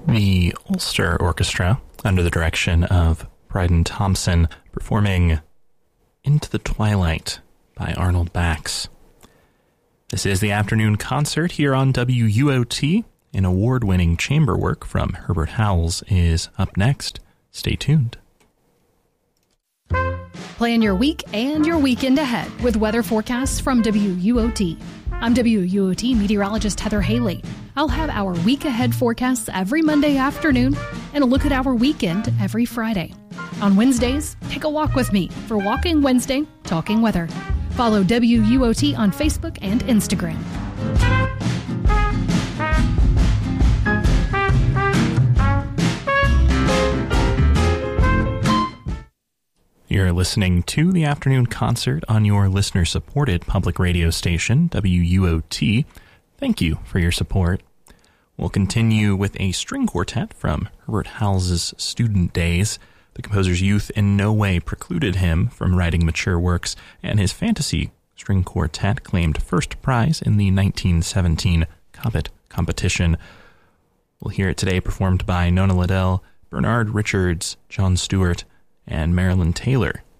The Ulster Orchestra, under the direction of Bryden Thompson, performing Into the Twilight by Arnold Bax. This is the afternoon concert here on WUOT. An award-winning chamber work from Herbert Howells is up next. Stay tuned. Plan your week and your weekend ahead with weather forecasts from WUOT. I'm WUOT meteorologist Heather Haley. I'll have our week ahead forecasts every Monday afternoon and a look at our weekend every Friday. On Wednesdays, take a walk with me for Walking Wednesday, Talking Weather. Follow WUOT on Facebook and Instagram. You're listening to the afternoon concert on your listener-supported public radio station, WUOT. Thank you for your support. We'll continue with a string quartet from Herbert Howells' student days. The composer's youth in no way precluded him from writing mature works, and his fantasy string quartet claimed first prize in the 1917 Cobbett competition. We'll hear it today performed by Nona Liddell, Bernard Richards, John Stewart, and Marilyn Taylor